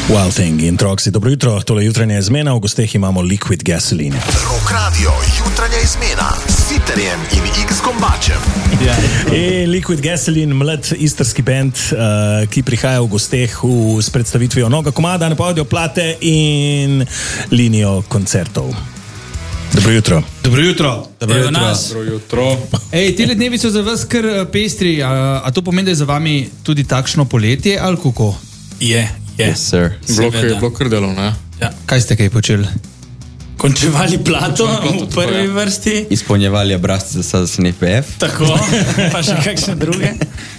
Wild Thing in Troxy. Dobro jutro, tole jutranje izmena, v gosteh imamo Liquid Gasoline. Rock Radio, jutranja izmena s Sitterjem in X-Kombačem. Liquid Gasoline, mlad istrski band, ki prihaja v gosteh s predstavitvijo novega komada, napovedjo plate in linijo koncertov. Dobro jutro. Dobro jutro. Dobro jutro. Ej, tile dnevi so za vas kar pestri, a to pomeni, da je za vami tudi takšno poletje ali kako? Yes, sir. Bilo kar delo, ne? Ja. Kaj ste kaj počeli? Končevali plato v prvi vrsti. Izpolnjevali obrazce za SNPF. Tako, pa še kakšne druge.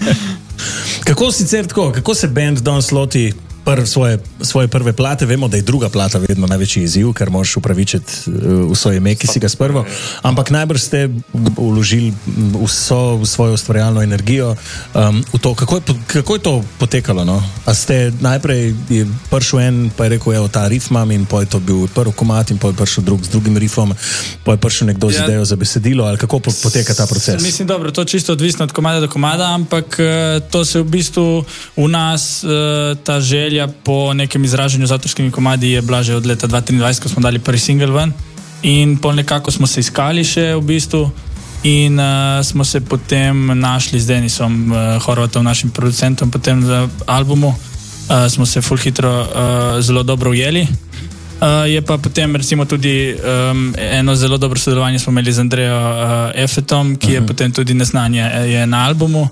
Kako sicer tako, kako se band danes loti svoje prve plate? Vemo, da je druga plata vedno največji izziv, ker moraš upravičiti v svoje ime, ki si ga sprvo. Ampak najbrž ste vložili vso svojo ustvarjalno energijo v to. Kako je to potekalo? No? A ste najprej prišel en, pa je rekel, evo, ta riff imam, in potem je to bil prvi komad in potem je prišel drug z drugim riffom, potem je prišel nekdo z idejo za besedilo, ali kako poteka ta proces? Mislim, dobro, to čisto odvisno od komada do komada, ampak to se v bistvu v nas ta želja po nekem izraženju z avtorskimi komadi je bila že od leta 2023, ko smo dali prvi single ven, in pol nekako smo se iskali še v bistvu in smo se potem našli z Denisom Horvatom, našim producentom, potem za albumu smo se ful hitro zelo dobro ujeli. Je pa potem recimo tudi eno zelo dobro sodelovanje smo imeli z Andrejo Effetom, ki je potem tudi Neznanje je na albumu.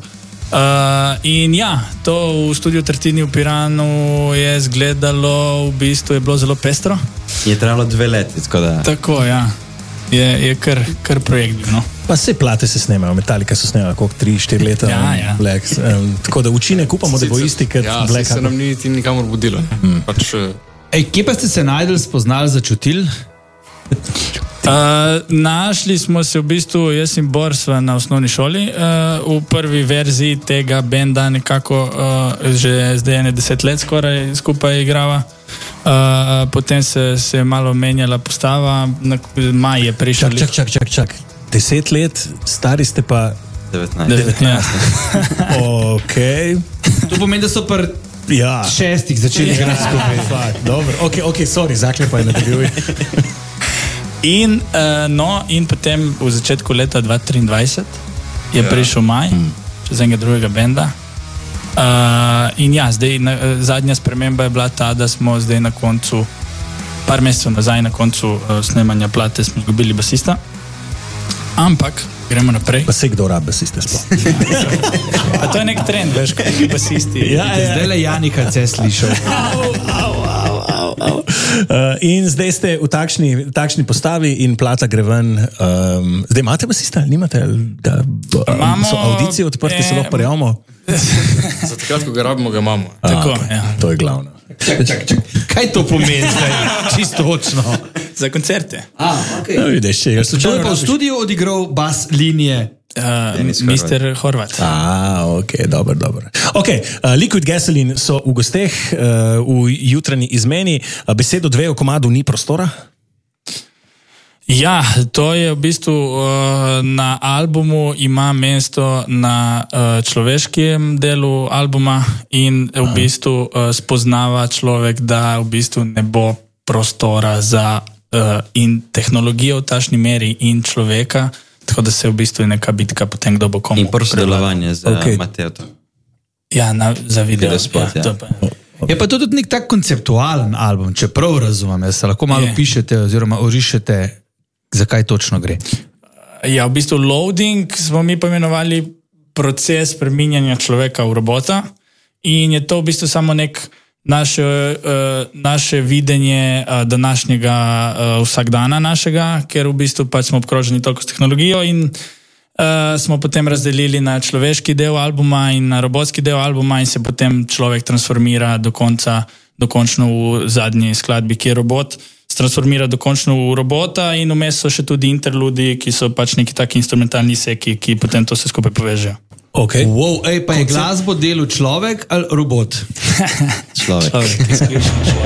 In ja, to v studiu Tartini v Piranu je izgledalo, v bistvu je bilo zelo pestro. Je trajalo 2 leti, tako da... Tako, ja. Je kar projekt, no. Pa vse plate se snemajo, Metallica so snemala koliko 3-4 leta. Ja. Black, tako da učinek upamo, da bo isti kot Black. Ja, se nam ni nikamor budilo. Ej, kje pa ste se najdel, spoznali, začutili? Našli smo se v bistvu, jaz in Bor sva na osnovni šoli v prvi verziji tega benda nekako že zdaj 10 let skoraj skupaj igrava. Potem se je malo menjala postava, Maj je prišel. Čak. 10 let, stari ste pa 19. Ok. To pomeni, da so pri 6 začeli igrati skupaj. Dobro, ok, sorry, zaklepaj nadaljuj. In potem v začetku leta 2023 je prišel Maj, čez enega drugega benda. In ja, zdaj zadnja sprememba je bila ta, da smo zdaj na koncu, par mesecev nazaj na koncu snemanja plate smo izgubili basista. Ampak gremo naprej. Pa se kdo rab basiste sploh? Pa to je nek trend, veš, kot neki basisti. Zdaj le Janika C slišal. In zdaj ste v takšni postavi in plata gre ven. Zdaj imate basista? Nimate? So audicije odprte, se lahko prijavimo? Za takrat, ko ga rabimo, ga imamo. Tako, ja. To je glavno. Čak. Kaj to pomeni zdaj? Čisto točno. Za koncerte. Okay. No, vidiš, to je pa v studiu odigral bas linije. Mr. Horvat. Ok, dobro. Ok, Liquid Gasoline so v gosteh v jutranji izmeni. Besedo 2 o komadu Ni prostora? Ja, to je v bistvu na albumu ima mesto na človeškem delu albuma in v bistvu spoznava človek, da v bistvu ne bo prostora za in tehnologijo v tašni meri in človeka, tako da se v bistvu je neka bitka potem, kdo bo komu. In prvo sodelovanje za Mateo. Ja, za video. Je pa to tudi nek tak konceptualen album, če prav razumem, se lahko malo pišete oziroma orišete, zakaj točno gre. Ja, v bistvu loading smo mi poimenovali proces preminjanja človeka v robota in je to v bistvu samo nek naše videnje današnjega vsakdana našega, ker v bistvu pač smo obkroženi toliko s tehnologijo in smo potem razdelili na človeški del albuma in na robotski del albuma in se potem človek transformira dokončno v zadnji skladbi, ki je robot, se transformira dokončno v robota in vmes so še tudi interludi, ki so pač neki taki instrumentalni seki, ki potem to vse skupaj povežejo. Okay. Pa je glasbo delu človek ali robot? Človek.